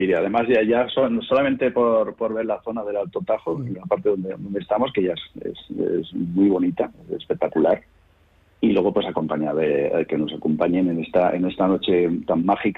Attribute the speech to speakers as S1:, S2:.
S1: Y además ya son solamente por ver la zona del Alto Tajo, la parte donde estamos, que ya es muy bonita, es espectacular. Y luego pues acompañar que nos acompañen en esta noche tan mágica